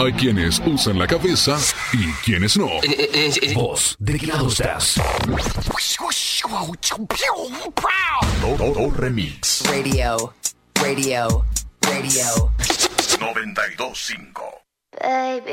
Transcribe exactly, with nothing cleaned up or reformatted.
Hay quienes usan la cabeza y quienes no. ¿Vos de qué lado estás? Todo Remix. Radio, radio, radio. noventa y dos punto cinco. Baby.